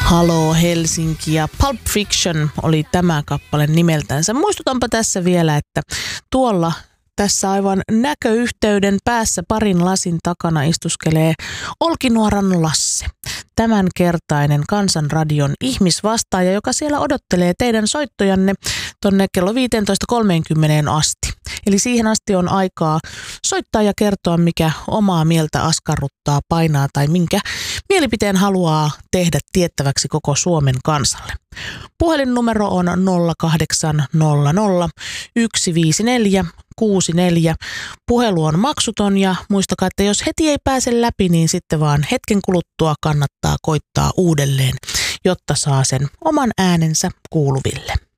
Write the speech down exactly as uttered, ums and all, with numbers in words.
Haloo Helsinki ja Pulp Fiction oli tämä kappale nimeltänsä. Muistutanpa tässä vielä, että tuolla tässä aivan näköyhteyden päässä parin lasin takana istuskelee Olkinuoran Lasse. Tämänkertainen Kansanradion ihmisvastaaja, joka siellä odottelee teidän soittojanne tonne kello viisitoista kolmekymmentä asti. Eli siihen asti on aikaa soittaa ja kertoa, mikä omaa mieltä askarruttaa, painaa tai minkä mielipiteen haluaa tehdä tiettäväksi koko Suomen kansalle. Puhelinnumero on nolla kahdeksan nolla nolla yksi viisi neljä kuusi neljä. Puhelu on maksuton ja muistakaa, että jos heti ei pääse läpi, niin sitten vaan hetken kuluttua kannattaa koittaa uudelleen, jotta saa sen oman äänensä kuuluville.